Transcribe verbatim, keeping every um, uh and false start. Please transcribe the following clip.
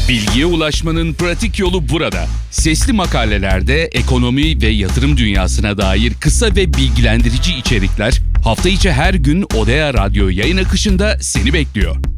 Bilgiye ulaşmanın pratik yolu burada. Sesli makalelerde ekonomi ve yatırım dünyasına dair kısa ve bilgilendirici içerikler hafta içi her gün Odea Radyo yayın akışında seni bekliyor.